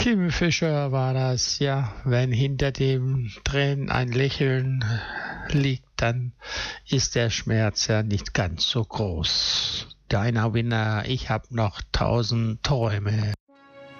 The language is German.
Tim Fischer war das, ja. Wenn hinter dem Tränen ein Lächeln liegt, dann ist der Schmerz ja nicht ganz so groß. Deiner Winner, ich hab noch 1000 Träume.